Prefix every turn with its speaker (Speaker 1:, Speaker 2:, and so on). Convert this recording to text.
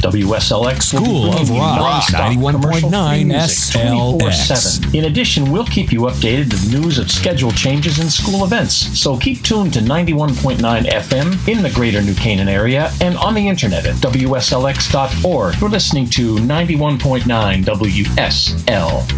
Speaker 1: WSLX
Speaker 2: School of Rock, 91.9 SLX.
Speaker 1: In addition, we'll keep you updated with news of schedule changes and school events. So keep tuned to 91.9 FM in the greater New Canaan area and on the internet at WSLX.org. You're listening to 91.9 WSLX.